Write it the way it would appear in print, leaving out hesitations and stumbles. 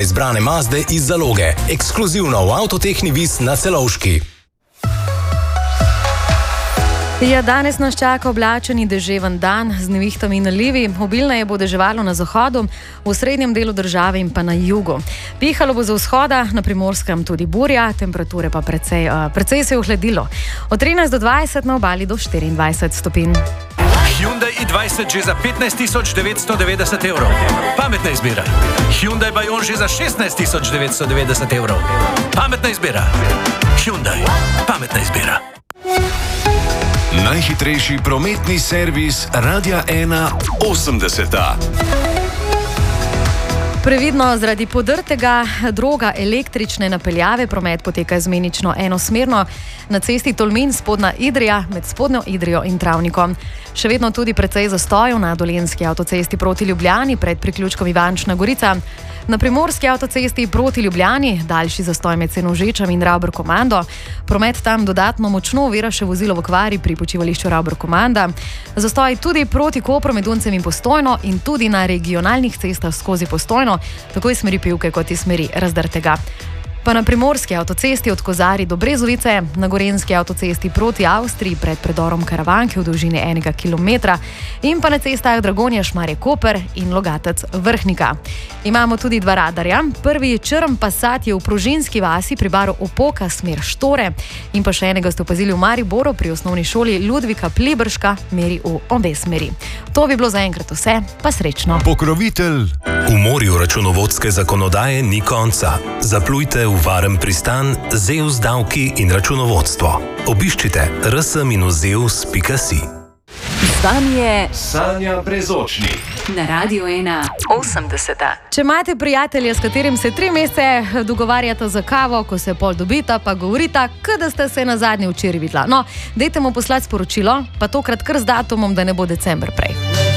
izbrane Mazde iz zaloge. Ekskluzivno v Avtotehni Vis na Celovški. Ja, danes nas čaka oblačen in deževen dan z nevihtami in nalivi. Obilneje bo deževalo na zahodu, v srednjem delu države in pa na jugu. Pihalo bo za vzhoda, na Primorskem tudi burja, temperature pa precej se je ohladilo. Od 13 do 20, na obali do 24 stopinj. Hyundai i20 že za 15.990 evrov. Pametna izbira. Hyundai Bayon že za 16.990 evrov. Pametna izbira. Hyundai. Pametna izbira. Najhitrejši prometni servis Radia 1 80. Previdno, zaradi podrtega droga električne napeljave promet poteka izmenično enosmerno na cesti Tolmin Spodnja Idrija med Spodnjo Idrijo in Travnikom. Še vedno tudi precej zastojev na Dolenjski avtocesti proti Ljubljani pred priključkom Ivančna Gorica. Na Primorski avtocesti proti Ljubljani daljši zastoj med Senožečem in Ravbr Komando. Promet tam dodatno močno ovira še vozilo v kvari pri počivališču Ravbr Komanda. Zastoj tudi proti Kopru med Uncem in Postojno in tudi na regionalnih cestah skozi Postojno, tako iz smeri Pivke kot iz smeri Razdrtega. Pa na Primorski avtocesti od Kozarij do Brezovice, na Gorenjski avtocesti proti Avstriji pred predorom Karavanke v dolžini 1 kilometra in pa na cestah Dragonja Šmarje Koper in Logatec Vrhnika. Imamo tudi dva radarja. Prvi črn Passat je v Prožinski vasi pri baru Opoka smer Štore in pa še enega ste opazili v Mariboru pri osnovni šoli Ludvika Pliberška meri v obe smeri. To bi bilo zaenkrat vse, pa srečno. Pokrovitelj. V morju računovodske zakonodaje ni konca. Zaplujte v varen pristan ZEUS davki in računovodstvo. Obiščite rs-zeus.si. Sanja Brezočnik. Na Radio 1 80. Če imate prijatelja, s katerim se 3 mesece dogovarjata za kavo, ko se pol dobita, pa govorita, da ste se na zadnje včeraj videla. No, dajte mu poslati sporočilo, pa tokrat kar z datumom, da ne bo december prej.